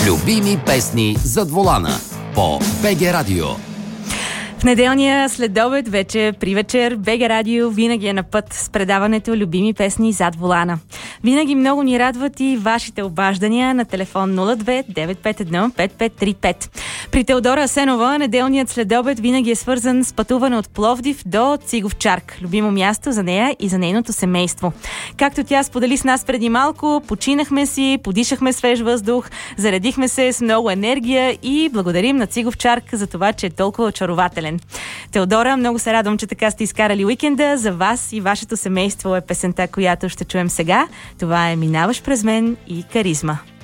Любими песни зад волана по БГ Радио. В неделния следобед, вече при вечер, БГ Радио винаги е на път с предаването Любими песни зад волана. Винаги много ни радват и вашите обаждания на телефон 02-951-5535. При Теодора Асенова неделният следобед винаги е свързан с пътуване от Пловдив до Циговчарк. Любимо място за нея и за нейното семейство. Както тя сподели с нас преди малко, починахме си, подишахме свеж въздух, заредихме се с много енергия и благодарим на Циговчарк за това, че е толкова очарователен. Теодора, много се радвам, че така сте изкарали уикенда. За вас и вашето семейство е песента, която ще чуем сега. Това е "Минаваш през мен" и "Каризма".